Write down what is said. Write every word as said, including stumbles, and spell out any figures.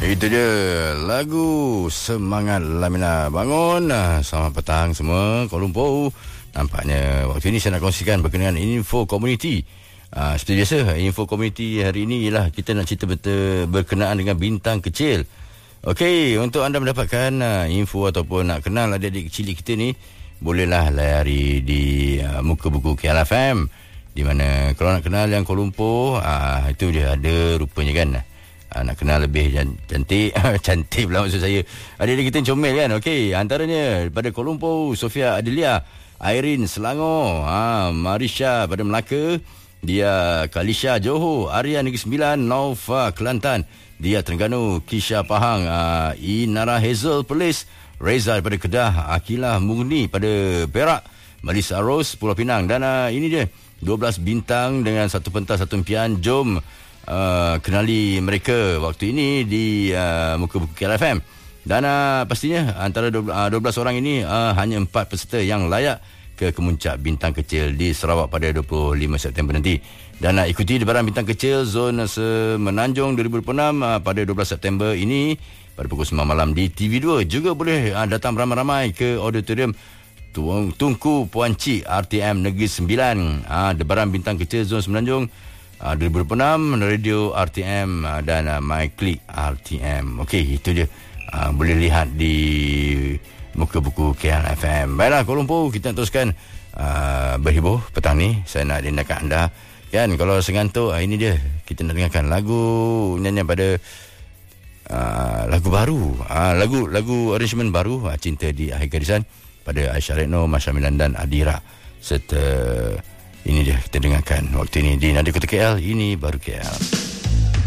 Itu dia lagu Semangat Lamina Bangun. Selamat petang semua Kuala Lumpur. Nampaknya waktu ini saya nak kongsikan berkenaan info komuniti. uh, Seperti biasa, info komuniti hari ini ialah kita nak cerita betul berkenaan dengan bintang kecil. Okey, untuk anda mendapatkan uh, info ataupun nak kenal adik-adik kecil kita ni, bolehlah layari di uh, muka buku K L F M, di mana kalau nak kenal yang Kuala Lumpur, uh, itu dia ada rupanya kan. Uh, nak kenal lebih cantik cantik pula maksud saya, adik-adik kita yang comel kan. Okey, antaranya pada Kuala Lumpur, Sofia Adelia, Irene Selangor, ha, Marisha pada Melaka, dia Kalisha Johor, Aryan Negeri Sembilan, Nova Kelantan, dia Terengganu, Kisha Pahang, uh, Inara Hazel Perlis, Reza pada Kedah, Akilah Murni pada Perak, Melissa Rose Pulau Pinang. Dan uh, ini dia dua belas bintang dengan satu pentas satu impian. Jom Uh, kenali mereka waktu ini di uh, muka buku K L F M. Dan uh, pastinya antara dua belas orang ini uh, hanya empat peserta yang layak ke kemuncak bintang kecil di Sarawak pada dua puluh lima September nanti. Dan uh, ikuti debaran bintang kecil Zon Semenanjung dua ribu dua puluh enam uh, pada dua belas September ini pada pukul sembilan malam di T V dua. Juga boleh uh, datang beramai-ramai ke auditorium Tunku Puan Cik R T M Negeri Sembilan. uh, Debaran bintang kecil Zon Semenanjung Uh, dua ribu dua puluh enam, Radio R T M uh, dan uh, MyClick R T M. Okey, itu dia. Uh, boleh lihat di muka buku K L F M. Baiklah, Kuala Lumpur, kita teruskan uh, berhibur petang ni. Saya nak dengarkan anda. Kan, kalau sengantuk, uh, ini dia. Kita nak dengarkan lagu nyanyian pada uh, lagu baru. Uh, lagu lagu arrangement baru, uh, Cinta di Akhir Garisan pada Aisyah Retno, Masya Milan dan Adira. Serta ini dia kita dengarkan waktu ini di Nadi Kota K L. Ini baru K L.